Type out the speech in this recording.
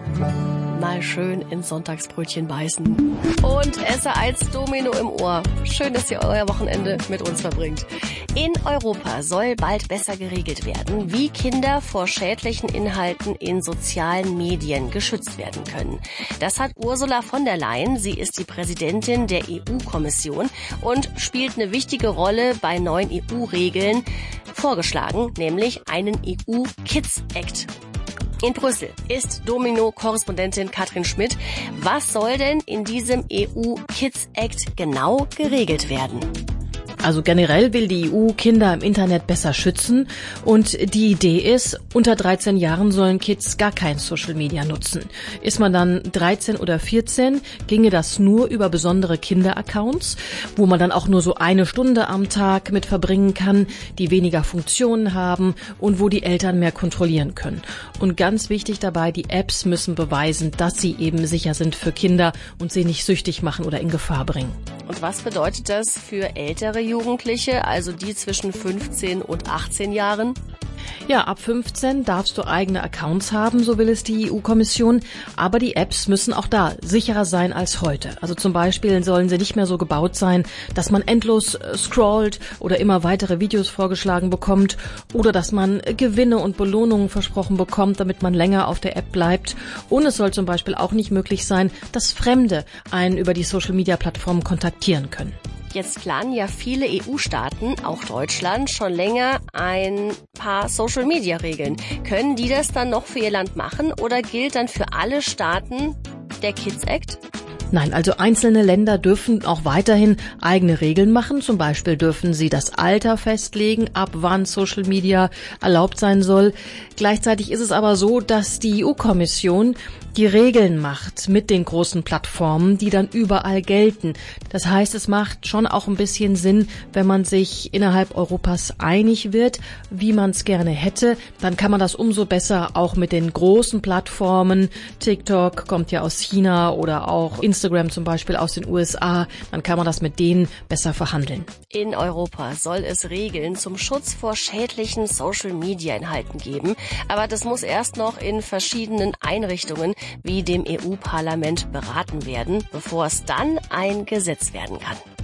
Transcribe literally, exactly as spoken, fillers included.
Mal schön ins Sonntagsbrötchen beißen und esse als Domino im Ohr. Schön, dass ihr euer Wochenende mit uns verbringt. In Europa soll bald besser geregelt werden, wie Kinder vor schädlichen Inhalten in sozialen Medien geschützt werden können. Das hat Ursula von der Leyen, sie ist die Präsidentin der E U-Kommission und spielt eine wichtige Rolle bei neuen E U-Regeln, vorgeschlagen, nämlich einen E U-Kids-Act. In Brüssel ist Domino-Korrespondentin Katrin Schmidt. Was soll denn in diesem E U-Kids-Act genau geregelt werden? Also generell will die E U Kinder im Internet besser schützen und die Idee ist, unter dreizehn Jahren sollen Kids gar kein Social Media nutzen. Ist man dann dreizehn oder vierzehn, ginge das nur über besondere Kinderaccounts, wo man dann auch nur so eine Stunde am Tag mit verbringen kann, die weniger Funktionen haben und wo die Eltern mehr kontrollieren können. Und ganz wichtig dabei, die Apps müssen beweisen, dass sie eben sicher sind für Kinder und sie nicht süchtig machen oder in Gefahr bringen. Und was bedeutet das für ältere Jugendliche, also die zwischen fünfzehn und achtzehn Jahren? Ja, ab fünfzehn darfst du eigene Accounts haben, so will es die E U-Kommission. Aber die Apps müssen auch da sicherer sein als heute. Also zum Beispiel sollen sie nicht mehr so gebaut sein, dass man endlos scrollt oder immer weitere Videos vorgeschlagen bekommt oder dass man Gewinne und Belohnungen versprochen bekommt, damit man länger auf der App bleibt. Und es soll zum Beispiel auch nicht möglich sein, dass Fremde einen über die Social-Media-Plattformen kontaktieren können. Jetzt planen ja viele E U-Staaten, auch Deutschland, schon länger ein paar Social-Media-Regeln. Können die das dann noch für ihr Land machen oder gilt dann für alle Staaten der Kids Act? Nein, also einzelne Länder dürfen auch weiterhin eigene Regeln machen. Zum Beispiel dürfen sie das Alter festlegen, ab wann Social Media erlaubt sein soll. Gleichzeitig ist es aber so, dass die E U-Kommission die Regeln macht mit den großen Plattformen, die dann überall gelten. Das heißt, es macht schon auch ein bisschen Sinn, wenn man sich innerhalb Europas einig wird, wie man es gerne hätte. Dann kann man das umso besser auch mit den großen Plattformen. TikTok kommt ja aus China oder auch Instagram zum Beispiel aus den U S A. Dann kann man das mit denen besser verhandeln. In Europa soll es Regeln zum Schutz vor schädlichen Social-Media-Inhalten geben. Aber das muss erst noch in verschiedenen Einrichtungen wie dem E U-Parlament beraten werden, bevor es dann ein Gesetz werden kann.